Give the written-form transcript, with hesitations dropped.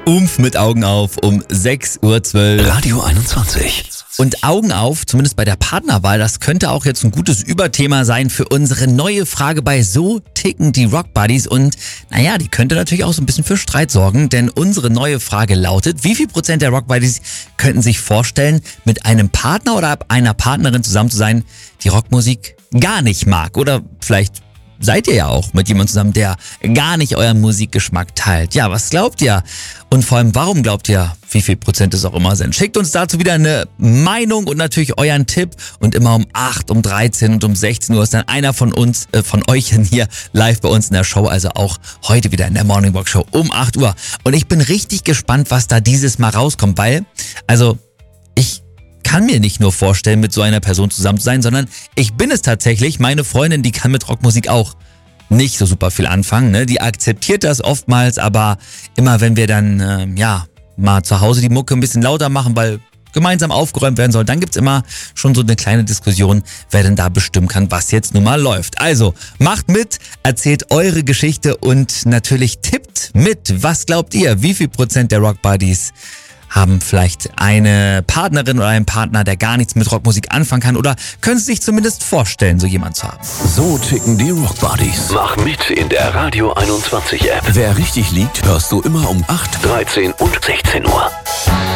Umf mit Augen auf um 6:12 Uhr. Radio 21. Und Augen auf, zumindest bei der Partnerwahl, das könnte auch jetzt ein gutes Überthema sein für unsere neue Frage bei So ticken die Rock Buddies. Und naja, die könnte natürlich auch so ein bisschen für Streit sorgen, denn unsere neue Frage lautet: Wie viel Prozent der Rock Buddies könnten sich vorstellen, mit einem Partner oder einer Partnerin zusammen zu sein, die Rockmusik gar nicht mag? Oder vielleicht seid ihr ja auch mit jemandem zusammen, der gar nicht euren Musikgeschmack teilt. Ja, was glaubt ihr? Und vor allem, warum glaubt ihr, wie viel Prozent es auch immer sind? Schickt uns dazu wieder eine Meinung und natürlich euren Tipp. Und immer um 8, um 13 und um 16 Uhr ist dann einer von uns, von euch hier live bei uns in der Show. Also auch heute wieder in der Morning Walk Show um 8 Uhr. Und ich bin richtig gespannt, was da dieses Mal rauskommt, weil, ich kann mir nicht nur vorstellen, mit so einer Person zusammen zu sein, sondern ich bin es tatsächlich. Meine Freundin, die kann mit Rockmusik auch nicht so super viel anfangen, ne? Die akzeptiert das oftmals, aber immer wenn wir dann, mal zu Hause die Mucke ein bisschen lauter machen, weil gemeinsam aufgeräumt werden soll, dann gibt's immer schon so eine kleine Diskussion, wer denn da bestimmen kann, was jetzt nun mal läuft. Also, macht mit, erzählt eure Geschichte und natürlich tippt mit. Was glaubt ihr? Wie viel Prozent der Rock Buddies haben vielleicht eine Partnerin oder einen Partner, der gar nichts mit Rockmusik anfangen kann, oder können Sie sich zumindest vorstellen, so jemand zu haben? So ticken die Rock Buddies. Mach mit in der Radio 21 App. Wer richtig liegt, hörst du immer um 8, 13 und 16 Uhr.